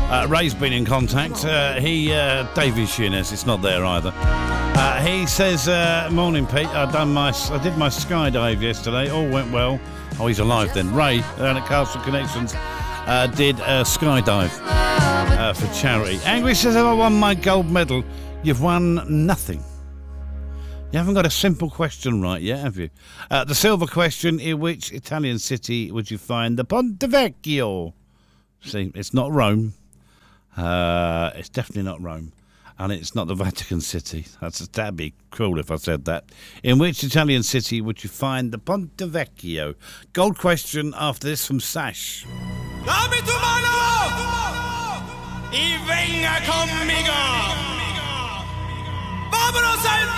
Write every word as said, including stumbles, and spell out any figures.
Uh, Ray's been in contact. Uh, he, uh, Davy Shearness, it's not there either. Uh, he says, uh, morning, Pete. I done my, I did my skydive yesterday. All went well. Oh, he's alive then. Ray, down at Castle Connections, uh, did a skydive uh, for charity. Angry says, have I won my gold medal? You've won nothing. You haven't got a simple question right yet, have you? Uh, the silver question, in which Italian city would you find the Ponte Vecchio? See, it's not Rome. Uh, it's definitely not Rome. And it's not the Vatican City. That's, that'd be cruel if I said that. In which Italian city would you find the Ponte Vecchio? Gold question after this from Sash. Dame tu mano y venga conmigo. Vámonos al